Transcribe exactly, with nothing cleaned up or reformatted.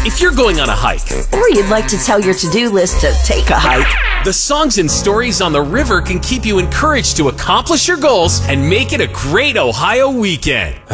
If you're going on a hike, or you'd like to tell your to-do list to take a hike, the songs and stories on the river can keep you encouraged to accomplish your goals and make it a great Ohio weekend.